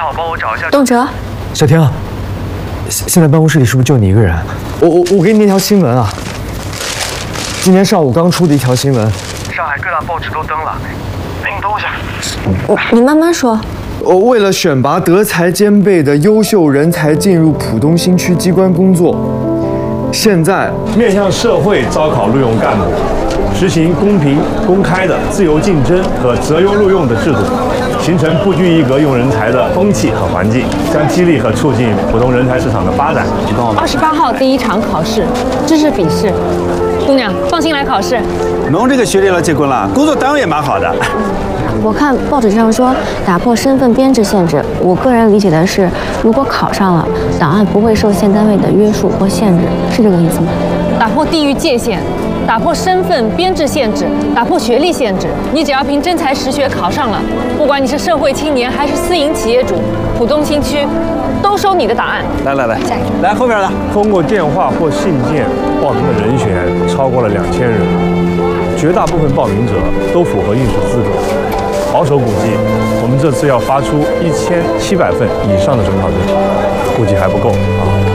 好帮我找一下。 董哲， 小婷，现在办公室里是不是就你一个人？我给你那条新闻啊，今天上午刚出的一条新闻， 上海各大报纸都登了，您读一下。 你慢慢说。 为了选拔德才兼备的优秀人才进入浦东新区机关工作，现在面向社会招考录用干部，实行公平公开的自由竞争和择优录用的制度，形成不拘一格用人才的风气和环境，将激励和促进浦东人才市场的发展。 28号第一场考试，知识笔试。姑娘，放心来考试。 侬这个学历了，结婚了，工作单位也蛮好的。 我看报纸上说打破身份编制限制，我个人理解的是，如果考上了，档案不会受现单位的约束或限制，是这个意思吗？ 打破地域界限，打破身份编制限制，打破学历限制。你只要凭真才实学考上了，不管你是社会青年还是私营企业主，浦东新区都收你的档案。 来后边的。 通过电话或信件报名的人选超过了2000人，绝大部分报名者都符合应试资格。保守估计，我们这次要发出1700份以上的准考证，估计还不够啊。